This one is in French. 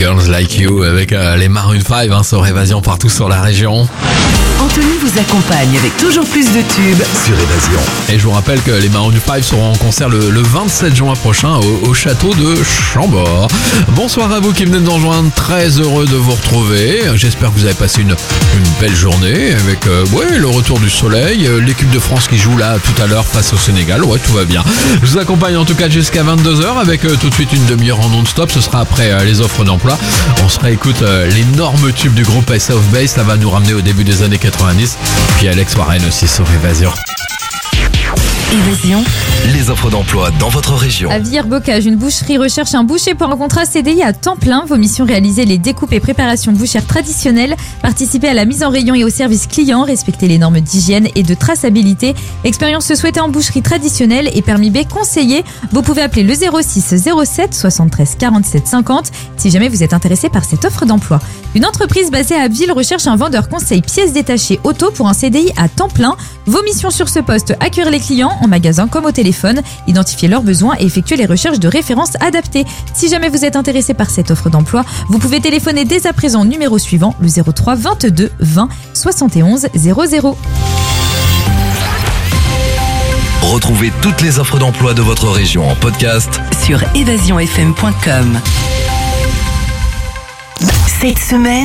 Girls Like You avec les Maroon 5 sur Évasion partout sur la région. Anthony vous accompagne avec toujours plus de tubes sur Évasion. Et je vous rappelle que les Maroon 5 seront en concert le 27 juin prochain au château de Chambord. Bonsoir à vous qui venez de nous rejoindre, très heureux de vous retrouver. J'espère que vous avez passé une belle journée avec le retour du soleil, l'équipe de France qui joue là tout à l'heure face au Sénégal. Ouais, tout va bien. Je vous accompagne en tout cas jusqu'à 22h avec tout de suite une demi-heure en non-stop. Ce sera après les offres d'emploi. On se réécoute l'énorme tube du groupe Ace of Base. Ça va nous ramener au début des années 90. Puis Alex Warren aussi sur Évasion. Évasion. Les offres d'emploi dans votre région. À Villers-Bocage, une boucherie recherche un boucher pour un contrat CDI à temps plein. Vos missions: réaliser les découpes et préparations bouchères traditionnelles, participer à la mise en rayon et au service client, respecter les normes d'hygiène et de traçabilité. Expérience souhaitée en boucherie traditionnelle et permis B conseillé. Vous pouvez appeler le 06 07 73 47 50 si jamais vous êtes intéressé par cette offre d'emploi. Une entreprise basée à Abbeville recherche un vendeur conseil pièces détachées auto pour un CDI à temps plein. Vos missions sur ce poste: accueillir les clients en magasin comme au téléphone, identifier leurs besoins et effectuer les recherches de références adaptées. Si jamais vous êtes intéressé par cette offre d'emploi, vous pouvez téléphoner dès à présent au numéro suivant, le 03 22 20 71 00. Retrouvez toutes les offres d'emploi de votre région en podcast Sur évasionfm.com. Cette semaine,